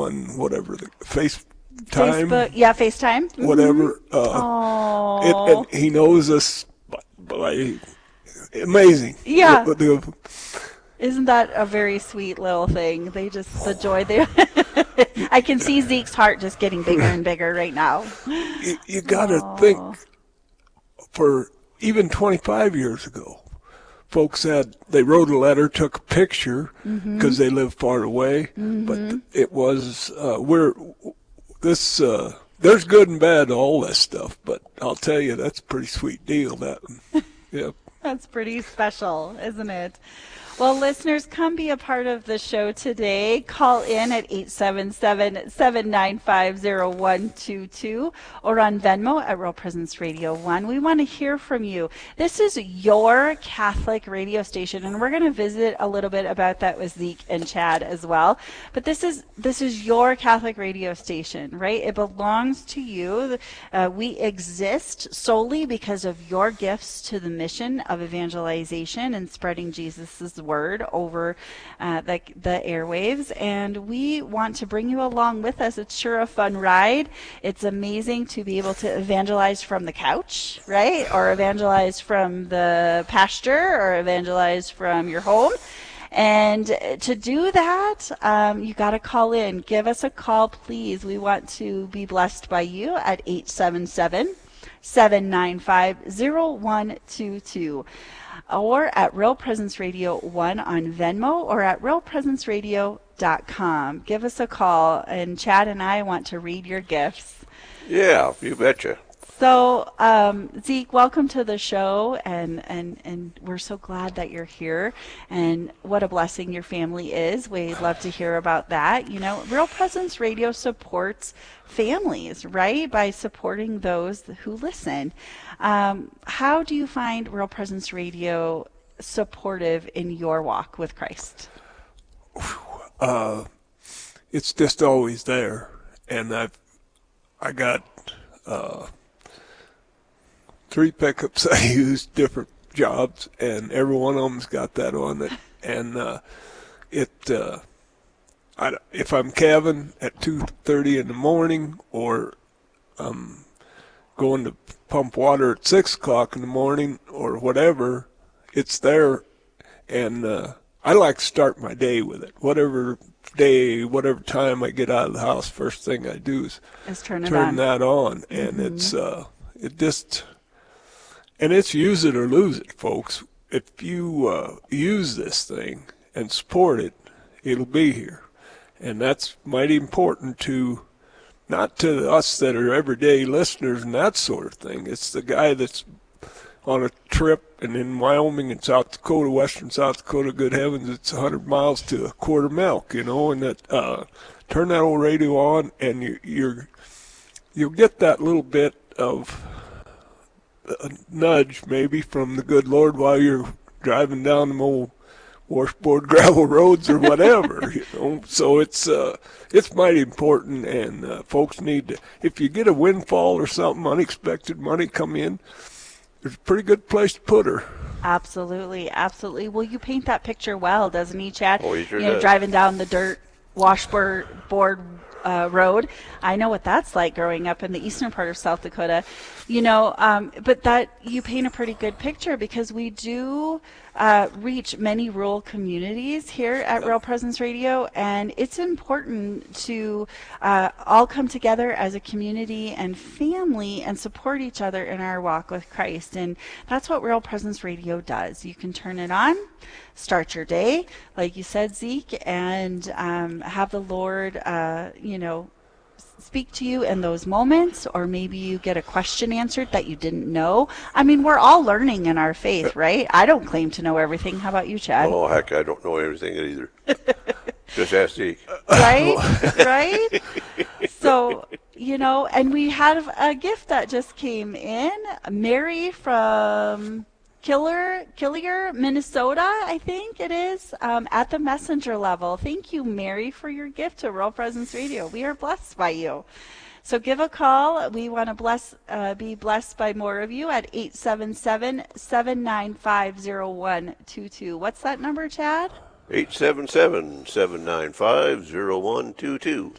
on whatever the FaceTime. Facebook, yeah, FaceTime. Whatever. And he knows us by amazing. Yeah. Isn't that a very sweet little thing? They just, the joy they, I can see Zeke's heart just getting bigger and bigger right now. You got to think, for even 25 years ago, folks they wrote a letter, took a picture because they live far away, but it was, there's good and bad to all this stuff, but I'll tell you, that's a pretty sweet deal, that one. Yep. That's pretty special, isn't it? Well, listeners, come be a part of the show today. Call in at 877-795-0122 or on Venmo at Real Presence Radio 1. We want to hear from you. This is your Catholic radio station, and we're going to visit a little bit about that with Zeke and Chad as well. But this is your Catholic radio station, right? It belongs to you. We exist solely because of your gifts to the mission of evangelization and spreading Jesus' word over the airwaves, and we want to bring you along with us. It's sure a fun ride. It's amazing to be able to evangelize from the couch, right? Or evangelize from the pasture, or evangelize from your home. And to do that, you got to call in. Give us a call, please. We want to be blessed by you at 877-795-0122. Or at Real Presence Radio 1 on Venmo, or at realpresenceradio.com. Give us a call, and Chad and I want to read your gifts. Yeah, you betcha. So, Zeke, welcome to the show, and we're so glad that you're here, and what a blessing your family is. We'd love to hear about that. You know, Real Presence Radio supports families, right, by supporting those who listen. How do you find Real Presence Radio supportive in your walk with Christ? It's just always there, and I got 3 pickups I use, different jobs, and every one of them's got that on it. And if I'm calving at 2:30 in the morning, or going to pump water at 6 o'clock in the morning, or whatever, it's there. And I like to start my day with it. Whatever time I get out of the house, first thing I do is turn that on. And it's use it or lose it, folks. If you use this thing and support it, it'll be here. And that's mighty important not to us that are everyday listeners and that sort of thing. It's the guy that's on a trip and in Wyoming and South Dakota, western South Dakota, good heavens, it's 100 miles to a quart of milk, and that turn that old radio on, and you'll get that little bit of a nudge maybe from the good Lord while you're driving down them old washboard gravel roads or whatever. So it's mighty important, and folks need to, if you get a windfall or something, unexpected money come in, there's a pretty good place to put her. Absolutely. Well, you paint that picture well, doesn't he, Chad? Oh, he sure does. Driving down the dirt washboard road. I know what that's like growing up in the eastern part of South Dakota, but that you paint a pretty good picture, because we do reach many rural communities here at Real Presence Radio, and it's important to all come together as a community and family and support each other in our walk with Christ. And that's what Real Presence Radio does. You can turn it on, start your day, like you said, Zeke, and have the Lord, speak to you in those moments, or maybe you get a question answered that you didn't know. I mean, we're all learning in our faith, right? I don't claim to know everything. How about you, Chad? Oh, heck, I don't know everything either. Just ask Zeke. Right? So, and we have a gift that just came in. Mary from Killier, Minnesota, I think it is, at the messenger level. Thank you, Mary, for your gift to Real Presence Radio. We are blessed by you. So give a call. We want to be blessed by more of you at 877-795-0122. What's that number, Chad? 877-795-0122.